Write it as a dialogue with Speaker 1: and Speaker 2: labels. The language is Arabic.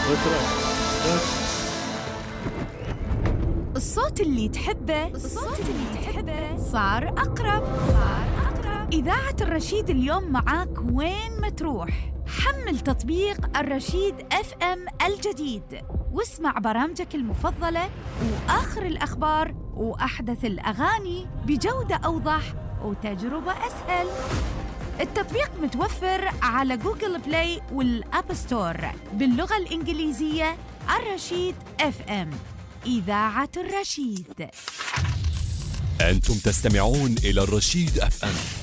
Speaker 1: الصوت اللي تحبه صار أقرب. إذاعة الرشيد اليوم معاك وين ما تروح. حمل تطبيق الرشيد FM الجديد واسمع برامجك المفضلة وآخر الأخبار وأحدث الأغاني بجودة أوضح وتجربة أسهل. التطبيق متوفر على جوجل بلاي والأب ستور باللغة الإنجليزية. الرشيد FM، إذاعة الرشيد.
Speaker 2: أنتم تستمعون إلى الرشيد FM.